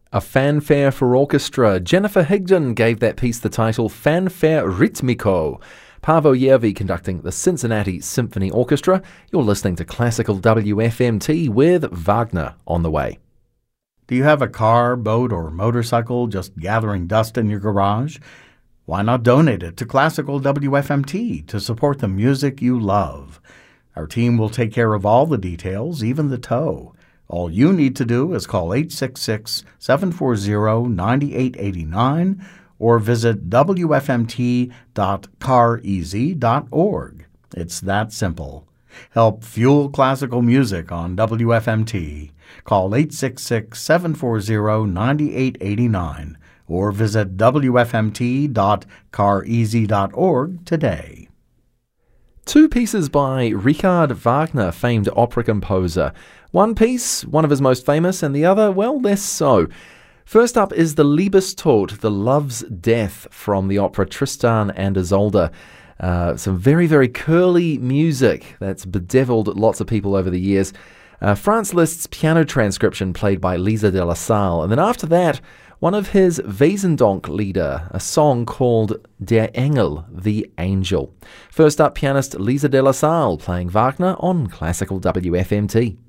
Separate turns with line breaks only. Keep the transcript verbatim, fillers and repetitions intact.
A fanfare for orchestra. Jennifer Higdon gave that piece the title Fanfare Ritmico. Paavo Järvi conducting the Cincinnati Symphony Orchestra. You're listening to Classical W F M T with Wagner on the way.
Do you have a car, boat, or motorcycle just gathering dust in your garage? Why not donate it to Classical W F M T to support the music you love? Our team will take care of all the details, even the tow. All you need to do is call eight six six, seven four zero, nine eight eight nine or visit w f m t dot car easy dot org. It's that simple. Help fuel classical music on W F M T. Call eight six six, seven four zero, nine eight eight nine or visit w f m t dot car easy dot org today.
Two pieces by Richard Wagner, famed opera composer. One piece, one of his most famous, and the other, well, less so. First up is the Liebestod, the Love's Death, from the opera Tristan and Isolde. Uh, some very, very curly music that's bedeviled lots of people over the years. Uh, Franz Liszt's piano transcription played by Lisa de la Salle. And then after that, one of his Wesendonck lieder, a song called Der Engel, the Angel. First up, pianist Lisa de la Salle playing Wagner on Classical W F M T.